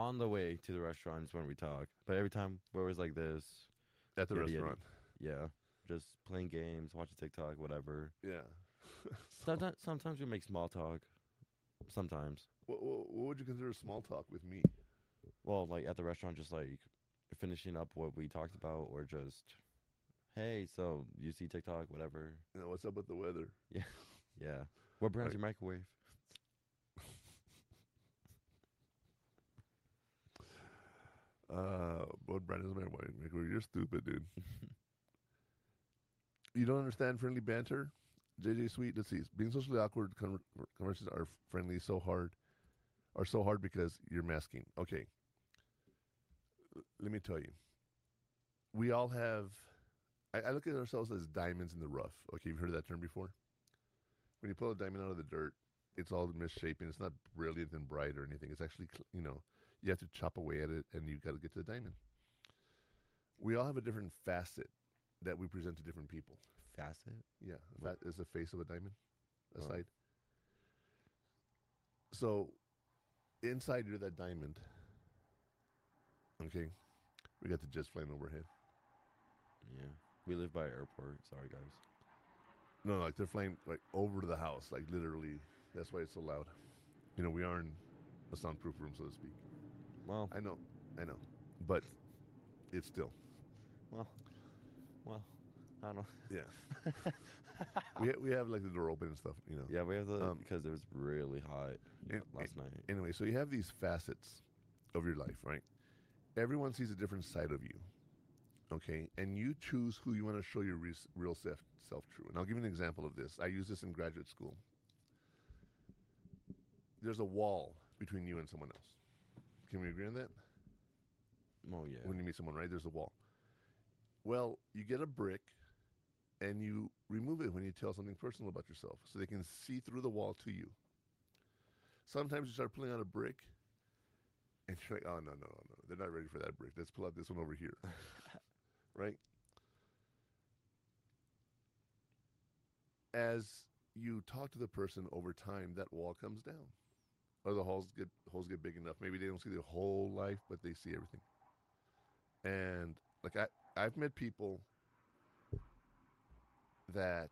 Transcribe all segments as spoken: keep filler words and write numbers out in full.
on the way to the restaurant is when we talk. But every time we're always like this. At the Yada, yada. restaurant. Yeah. Just playing games, watching TikTok, whatever. Yeah. So, Sometimes, sometimes we make small talk. Sometimes. what, what, what would you consider small talk with me? Well, like at the restaurant, just like finishing up what we talked about, or just, hey, so you see TikTok, whatever. You know, what's up with the weather? Yeah. Yeah. What brand's Right. your microwave? Uh, what brand is my wife? You're stupid, dude. You don't understand friendly banter? J J Sweet, let's see. Being socially awkward con- conversations are friendly so hard, are so hard because you're masking. Okay, l- let me tell you. We all have, I, I look at ourselves as diamonds in the rough. Okay, you've heard of that term before? When you pull a diamond out of the dirt, it's all misshapen. It's not brilliant and bright or anything. It's actually, you know, you have to chop away at it and you've got to get to the diamond. We all have a different facet that we present to different people. Facet? Yeah, What? that is the face of a diamond, a Oh, side. So inside you're that diamond. Okay, we got the jets flying overhead. yeah. We live by an airport. Sorry, guys. No, like they're flying like over the house, like literally. That's why it's so loud. You know, we are in a soundproof room, so to speak. Well, I know, I know, but it's still. well, well. I don't know. Yeah, we ha- we have like the door open and stuff. You know. Yeah, we have the Um. because it was really hot And, and, last night. anyway, so you have these facets of your life, right? Everyone sees a different side of you. Okay, and you choose who you want to show your re- real self self true. And I'll give you an example of this. I use this in graduate school. There's a wall between you and someone else. Can we agree on that? Oh yeah. When you meet someone, right? There's a wall. Well, you get a brick and you remove it when you tell something personal about yourself, so they can see through the wall to you. Sometimes you start pulling out a brick, and you're like, "Oh no, no, no, no! They're not ready for that brick. Let's pull out this one over here." Right? As you talk to the person over time, that wall comes down, or the holes get holes get big enough. Maybe they don't see their whole life, but they see everything. And like I, I've met people that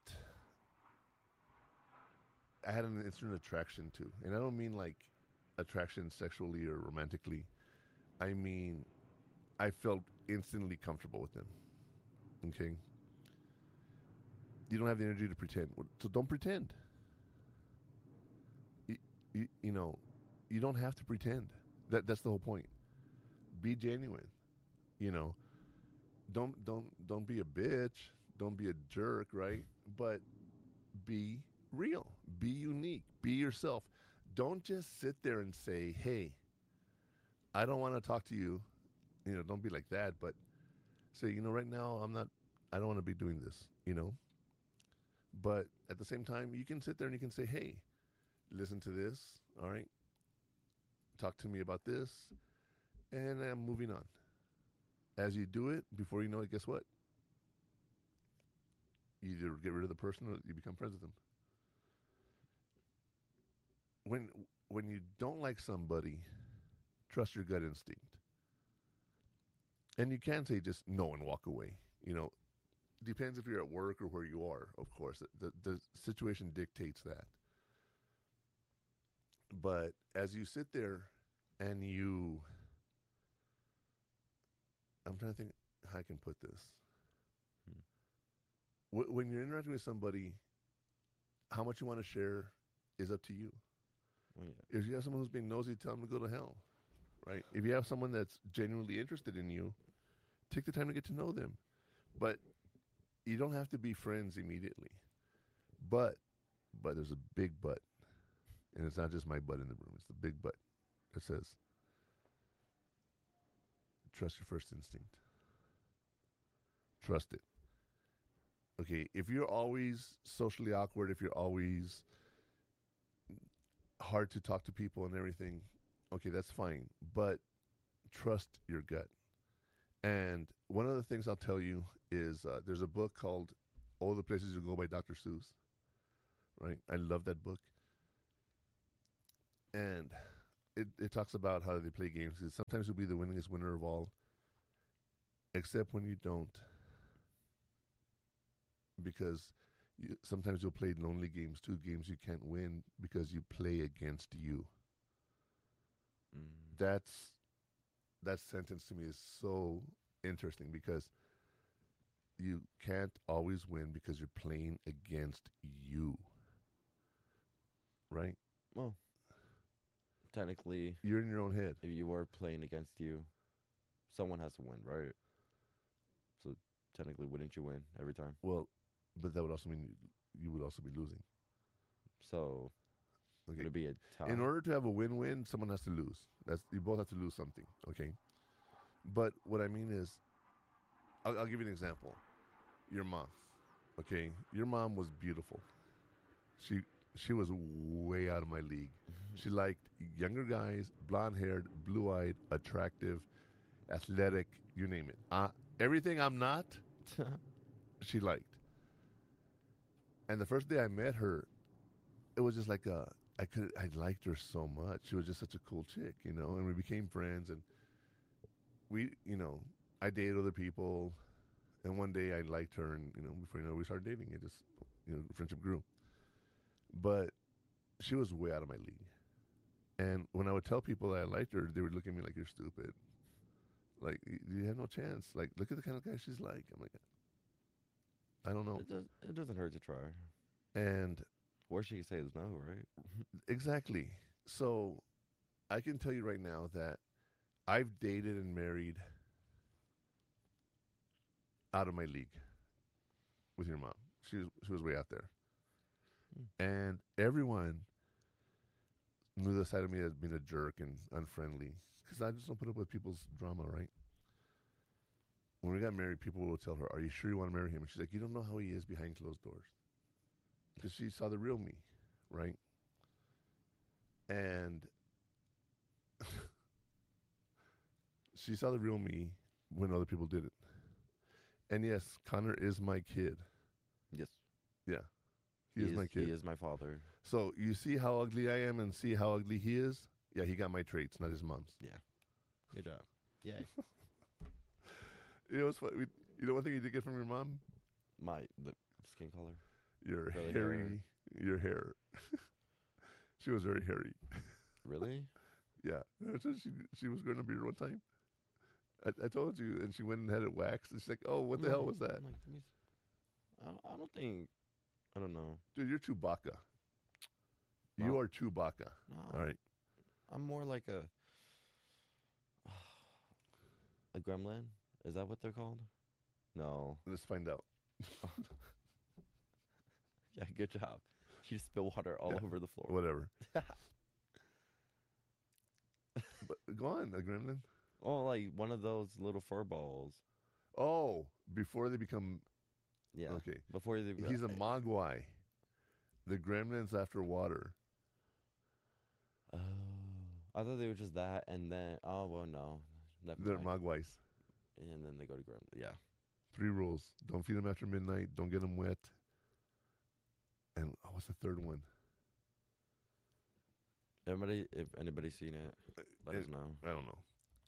I had an instant attraction to, and I don't mean like attraction sexually or romantically. I mean I felt instantly comfortable with them. Okay, you don't have the energy to pretend, so don't pretend. You, you, you know, you don't have to pretend. That that's the whole point. Be genuine. You know, don't don't don't be a bitch. Don't be a jerk, right? But be real. Be unique. Be yourself. Don't just sit there and say, "Hey, I don't want to talk to you." You know, don't be like that, but say, you know, right now I'm not I don't want to be doing this, you know? But at the same time, you can sit there and you can say, "Hey, listen to this, all right? Talk to me about this." And I'm moving on. As you do it, before you know it, guess what? You either get rid of the person or you become friends with them. When when you don't like somebody, trust your gut instinct. And you can say just no and walk away. You know, depends if you're at work or where you are, of course. The, the situation dictates that. But as you sit there and you, I'm trying to think how I can put this. Hmm. When you're interacting with somebody, how much you want to share is up to you. Oh yeah. If you have someone who's being nosy, tell them to go to hell, right? If you have someone that's genuinely interested in you, take the time to get to know them. But you don't have to be friends immediately. But, but there's a big but, and it's not just my butt in the room. It's the big but. It says, trust your first instinct. Trust it. Okay, if you're always socially awkward, if you're always hard to talk to people and everything, okay, that's fine. But trust your gut. And one of the things I'll tell you is uh, there's a book called All the Places You Go by doctor Seuss, right? I love that book. And it, it talks about how they play games. 'Cause sometimes you'll be the winningest winner of all, except when you don't, because you, sometimes you'll play lonely games too, games you can't win because you play against you. Mm. That's that sentence to me is so interesting because you can't always win because you're playing against you, right? Well, technically, You're in your own head. if you were playing against you, someone has to win, right? So technically, wouldn't you win every time? Well, but that would also mean you, you would also be losing. So would Okay. it be a tie? In order to have a win-win, someone has to lose. That's you both have to lose something. Okay. But what I mean is, I'll, I'll give you an example. Your mom. Okay. Your mom was beautiful. She she was way out of my league. She liked younger guys, blonde haired, blue eyed, attractive, athletic, you name it. Uh, everything I'm not, she liked. And the first day I met her, it was just like a, I could, I liked her so much. She was just such a cool chick, you know. And we became friends, and we, you know, I dated other people, and one day I liked her, and you know, before you know, it, we started dating. It just, you know, friendship grew. But she was way out of my league. And when I would tell people that I liked her, they would look at me like you're stupid. Like you have no chance. Like look at the kind of guy she's like. I'm like, I don't know. It does. It doesn't hurt to try. And Worst she can say is no, right? exactly. So I can tell you right now that I've dated and married out of my league with your mom. She was she was way out there, and everyone knew the side of me as being a jerk and unfriendly because I just don't put up with people's drama, right? When we got married, people would tell her, "Are you sure you want to marry him?" And she's like, "You don't know how he is behind closed doors," because she saw the real me, right? And she saw the real me when other people didn't. And yes, Connor is my kid. Yes. Yeah, he, He is, is. my kid. He is my father. So you see how ugly I am and see how ugly he is? Yeah, he got my traits, not his mom's. Yeah. Good job. Yay. You know what's funny? We- You know one thing you did get from your mom? My the skin color. Your Curly hairy, hair. your hair. She was very hairy. Really? Yeah, so she she was growing a beard one time. I, I told you, and she went and had it waxed. And she's like, "Oh, what I'm the hell like- was that, I'm like, let me s- I don't, I don't think. I don't know. dude? You're Chewbacca. You No. are Chewbacca. No. All right, I'm more like a a gremlin. Is that what they're called? No. let's find out. Yeah. Good job. You spill water all Yeah, over the floor. Whatever. But go on, a gremlin. Oh, like one of those little fur balls. Oh, before they become Yeah. okay. Before they. He's a mogwai. The gremlins after water. Oh. I thought they were just that, and then oh well, no, never They're mind. mogwais. And then they go to gremlin. Yeah. Three rules: don't feed them after midnight. Don't get them wet. And oh, what's the third one? Everybody, if anybody's seen it, let it- us know. I don't know.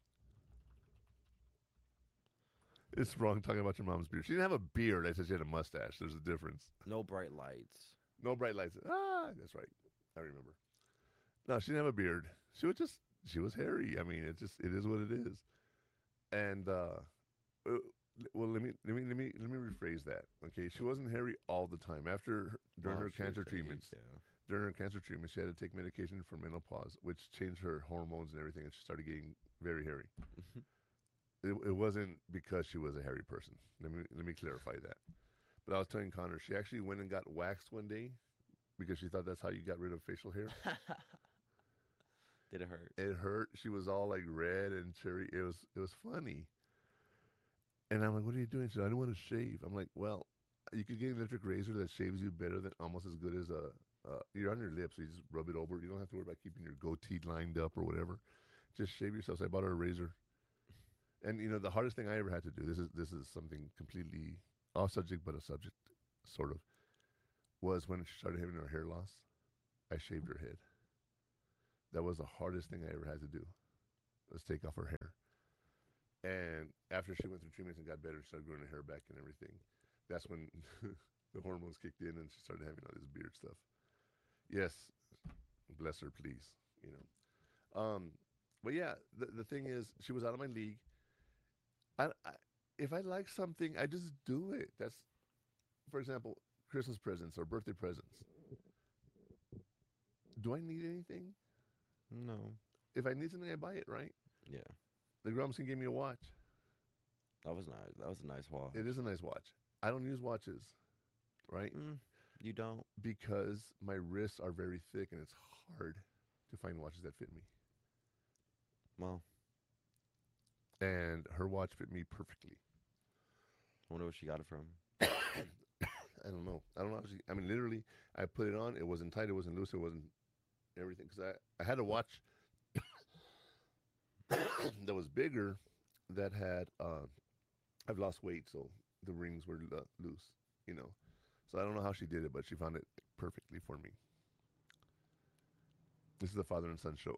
It's wrong talking about your mom's beard. She didn't have a beard. I said she had a mustache. There's a difference. No bright lights. No bright lights. Ah, that's right. I remember. No, she didn't have a beard. She was just she was hairy. I mean, it just it is what it is. And uh, uh, well, let me let me let me let me rephrase that. Okay, she wasn't hairy all the time. After her, during Oh, her she was cancer big, treatments, Yeah. during her cancer treatment, she had to take medication for menopause, which changed her hormones and everything, and she started getting very hairy. It, it wasn't because she was a hairy person. Let me let me clarify that. But I was telling Connor, she actually went and got waxed one day because she thought that's how you got rid of facial hair. Did it hurt? It hurt. She was all like red and cherry. It was it was funny. And I'm like, "What are you doing?" She said, "I don't want to shave." I'm like, "Well, you could get an electric razor that shaves you better than almost as good as a. Uh, you're on your lips, so you just rub it over. You don't have to worry about keeping your goatee lined up or whatever. Just shave yourself." So I bought her a razor. And you know, the hardest thing I ever had to do. This is this is something completely off subject, but a subject, sort of. Was when she started having her hair loss. I shaved her head. That was the hardest thing I ever had to do. Was take off her hair. And after she went through treatments and got better, started growing her hair back and everything. That's when the hormones kicked in and she started having all this beard stuff. Yes, bless her, please. You know. Um, but yeah, the the thing is, she was out of my league. I, I if I like something, I just do it. That's, for example, Christmas presents or birthday presents. Do I need anything? No. If I need something, I buy it, right? Yeah. The Grumson gave me a watch. That was nice. That was a nice watch. It is a nice watch. I don't use watches, right? Mm, you don't? Because my wrists are very thick and it's hard to find watches that fit me. Well. And her watch fit me perfectly. I wonder where she got it from. I don't know. I don't know. How she, I mean, literally, I put it on. It wasn't tight. It wasn't loose. It wasn't everything. Because I, I had a watch that was bigger that had, uh, I've lost weight, so the rings were lo- loose, you know. So I don't know how she did it, but she found it perfectly for me. This is the father and son show.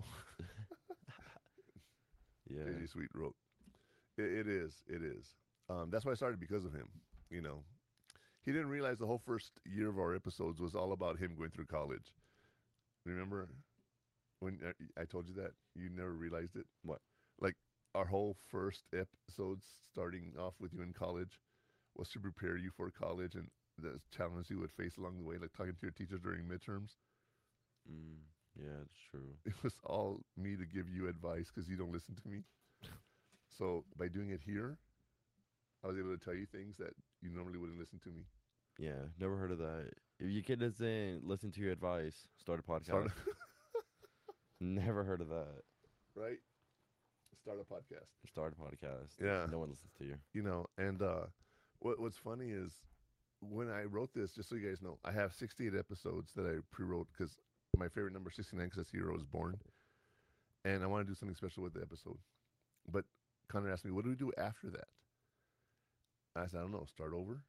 Yeah. J G Sweet wrote. It, it is. It is. Um, that's why I started, because of him, you know. He didn't realize the whole first year of our episodes was all about him going through college. Remember when I told you that? You never realized it? What? Like, our whole first episodes starting off with you in college was to prepare you for college and the challenges you would face along the way, like talking to your teachers during midterms. Mm, yeah, it's true. It was all me to give you advice because you don't listen to me. So by doing it here, I was able to tell you things that you normally wouldn't listen to me. Yeah, never heard of that. If your kid doesn't listen to your advice, start a podcast. Start Never heard of that. Right? Start a podcast. Start a podcast. Yeah. No one listens to you. You know, and uh, what what's funny is when I wrote this, just so you guys know, I have sixty-eight episodes that I pre-wrote because my favorite number is sixty-nine because that's the year I was born. And I want to do something special with the episode. But Connor asked me, what do we do after that? I said, I don't know, start over?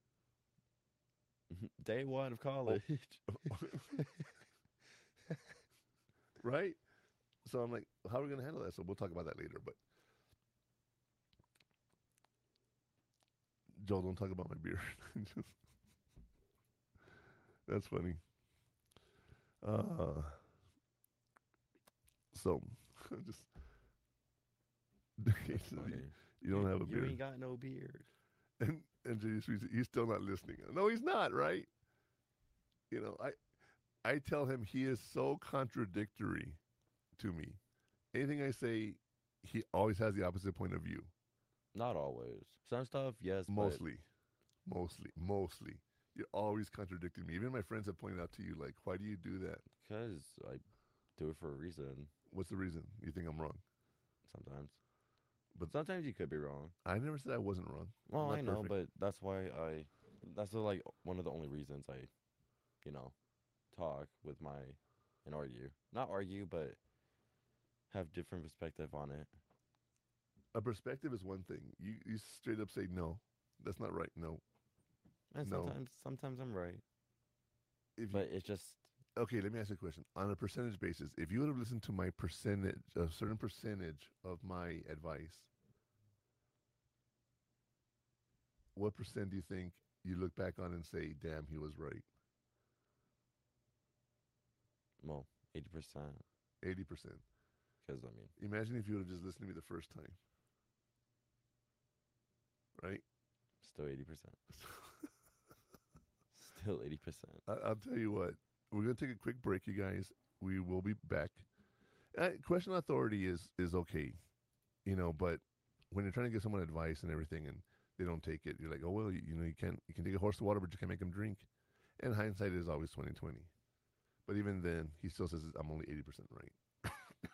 Day one of college. Right? So I'm like, how are we going to handle that? So we'll talk about that later. But Joel, don't talk about my beard. That's funny. Uh, so just you don't have a beard. You ain't got no beard. And and J D, he's still not listening. No, he's not, right? You know, I I tell him he is so contradictory to me. Anything I say, he always has the opposite point of view. Not always. Some stuff, yes. Mostly. Mostly. Mostly. You're always contradicting me. Even my friends have pointed out to you, like, why do you do that? Because I do it for a reason. What's the reason? You think I'm wrong? Sometimes. But sometimes you could be wrong. I never said I wasn't wrong. Well, I know, perfect. but that's why I, that's the, like one of the only reasons I, you know, talk with my, and argue. Not argue, but have different perspective on it. A perspective is one thing. You you straight up say, no, that's not right. No. And no. sometimes, sometimes I'm right. If but you, it's just. Okay, let me ask you a question. On a percentage basis, if you would have listened to my percentage, a certain percentage of my advice, what percent do you think you look back on and say, damn, he was right? Well, eighty percent. eighty percent. Because, I mean. Imagine if you would have just listened to me the first time. Right? Still eighty percent. Still eighty percent. I- I'll tell you what. We're going to take a quick break, you guys. We will be back. Uh, question authority is is okay, you know, but when you're trying to give someone advice and everything and they don't take it, you're like, oh, well, you, you know, you can't, you can take a horse to water, but you can't make him drink. And hindsight is always twenty twenty. But even then, he still says I'm only eighty percent right.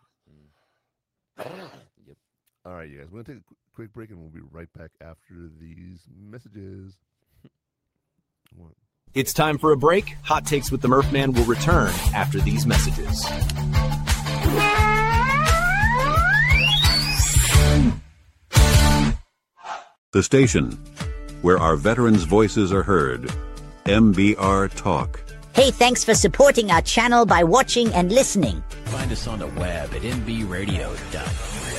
mm. Yep. All right, you guys. We're going to take a qu- quick break, and we'll be right back after these messages. What? It's time for a break. Hot Takes with the Murph Man will return after these messages. The station where our veterans' voices are heard. M B R Talk. Hey, thanks for supporting our channel by watching and listening. Find us on the web at m b radio dot com.